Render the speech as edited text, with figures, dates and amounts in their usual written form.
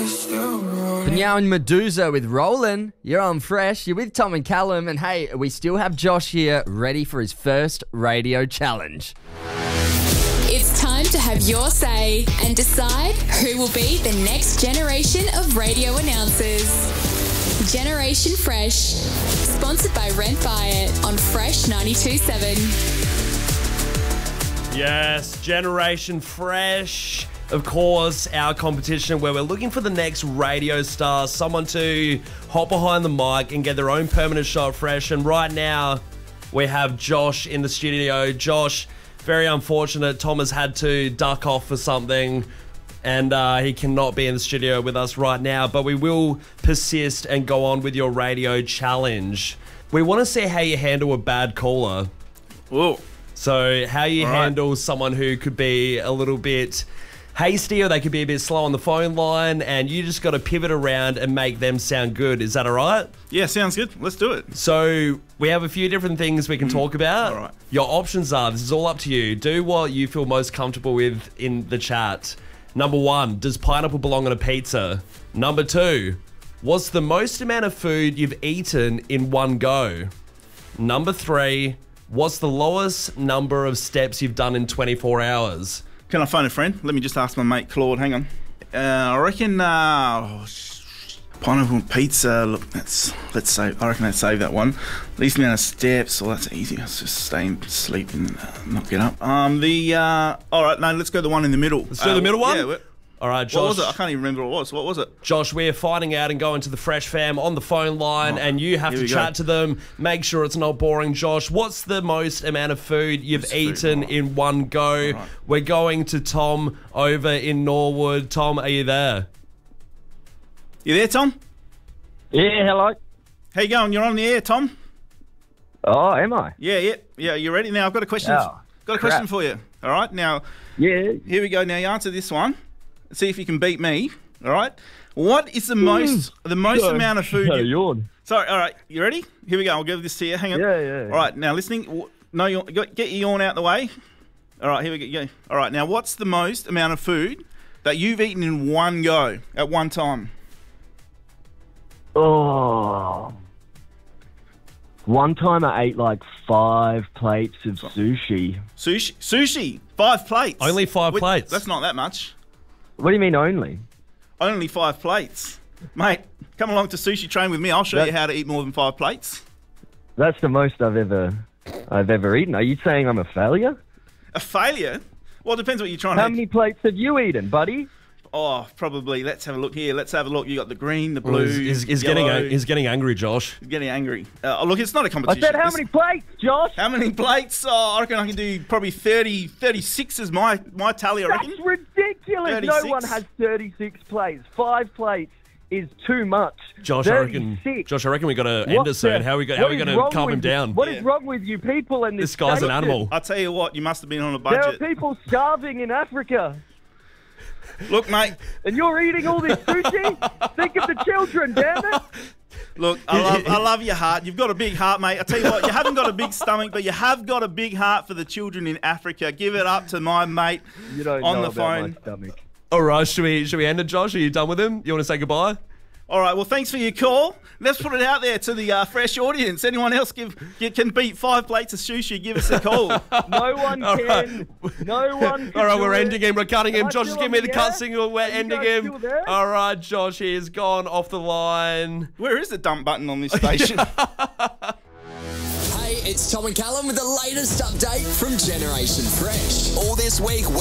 Now in Medusa with Roland. You're on Fresh. You're with Tom and Callum. And hey, we still have Josh here ready for his first radio challenge. It's time to have your say and decide who will be the next generation of radio announcers. Generation Fresh, sponsored by Rent Buy It on Fresh 92.7. Yes, Generation Fresh. Of course, our competition where we're looking for the next radio star, someone to hop behind the mic and get their own permanent show at Fresh. And right now, we have Josh in the studio. Josh, very unfortunate. Tom has had to duck off for something and he cannot be in the studio with us right now. But we will persist and go on with your radio challenge. We want to see how you handle a bad caller. Whoa. So how you handle someone who could be a little bit hasty or they could be a bit slow on the phone line, and you just got to pivot around and make them sound good. Is that all right? Yeah, sounds good. Let's do it. So we have a few different things we can talk about. All right. Your options are, this is all up to you. Do what you feel most comfortable with in the chat. Number 1, does pineapple belong on a pizza? Number 2, what's the most amount of food you've eaten in one go? Number 3, what's the lowest number of steps you've done in 24 hours? Can I phone a friend? Let me just ask my mate Claude. Hang on. I reckon pineapple pizza. Look, let's save. I reckon I'd save that one. Least amount of steps. Well, that's easy. Let's just stay and sleep and not get up. All right. No, let's go the one in the middle. Let's do the middle one. Yeah. All right, Josh. What was it? I can't even remember what it was. What was it? Josh, we're finding out and going to the Fresh fam on the phone line, and you have to chat to them. Make sure it's not boring, Josh. What's the most amount of food you've eaten in one go? Right. We're going to Tom over in Norwood. Tom, are you there? You there, Tom? Yeah, hello. How you going? You're on the air, Tom. Oh, am I? Yeah. You ready? Now, I've got a question. Question for you. All right. Now, here we go. Now, you answer this one. See if you can beat me. All right. What is the most amount of food? Sorry. All right. You ready? Here we go. I'll give this to you. Hang on. Yeah. All right. Now, listening. No, get your yawn out the way. All right. Here we go. All right. Now, what's the most amount of food that you've eaten in one go at one time? Oh. One time I ate like 5 plates of sushi. Sushi? 5 plates? Only 5 plates? That's not that much. What do you mean only? Only 5 plates. Mate, come along to Sushi Train with me. I'll show you how to eat more than 5 plates. That's the most I've ever eaten. Are you saying I'm a failure? A failure? Well, it depends what you're trying to eat. How many plates have you eaten, buddy? Oh, probably. Let's have a look here. Let's have a look. You got the green, the blue, He's getting angry, Josh. He's getting angry. Look, it's not a competition. I said how many plates, Josh? How many plates? Oh, I reckon I can do probably 36 is my tally, I reckon. That's ridiculous. 36. No one has 36 plates. 5 plates is too much. Josh, I reckon we got to end it soon. How are we going to calm him down? What is wrong with you people in this guy's station? an animal. I'll tell you what, you must have been on a budget. There are people starving in Africa. Look, mate. And you're eating all this sushi? Think of the children, damn it. Look, I love your heart. You've got a big heart, mate. I tell you what, you haven't got a big stomach, but you have got a big heart for the children in Africa. Give it up to my mate on the phone. All right, should we end it, Josh? Are you done with him? You want to say goodbye? All right, well, thanks for your call. Let's put it out there to the Fresh audience. Anyone else can beat 5 plates of sushi, give us a call. No one can. No one can. All right, we're ending him. We're cutting him. Josh, just give me the cut signal. We're ending him. All right, Josh, he is gone off the line. Where is the dump button on this station? Hey, it's Tom and Callum with the latest update from Generation Fresh. All this week,